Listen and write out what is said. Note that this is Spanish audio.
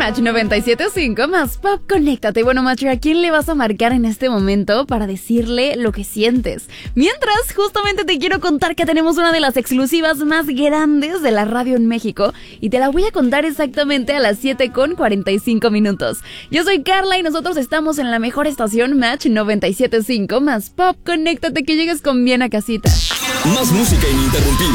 Match 97.5 más Pop, conéctate. Bueno, Matcher, ¿a quién le vas a marcar en este momento para decirle lo que sientes? Mientras, justamente te quiero contar que tenemos una de las exclusivas más grandes de la radio en México y te la voy a contar exactamente a las 7:45. Yo soy Carla y nosotros estamos en la mejor estación Match 97.5 más Pop, conéctate, que llegues con bien a casita. Más música ininterrumpida.